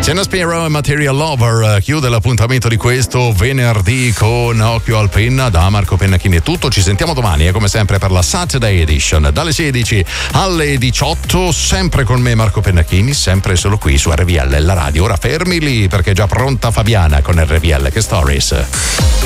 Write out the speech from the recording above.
Jenna Spiro e Material Lover chiude l'appuntamento di questo venerdì con Occhio al Penna. Da Marco Pennacchini è tutto, ci sentiamo domani come sempre per la Saturday Edition dalle 16 alle 18, sempre con me Marco Pennacchini, sempre solo qui su RVL, la radio. Ora fermi lì perché è già pronta Fabiana con RVL, che stories.